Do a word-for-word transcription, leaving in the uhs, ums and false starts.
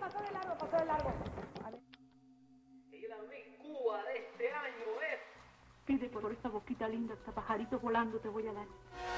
pasó de largo, pasó de largo. Vale. Y la mi Cuba de este año es... Pide por esta boquita linda, hasta pajarito volando te voy a dar.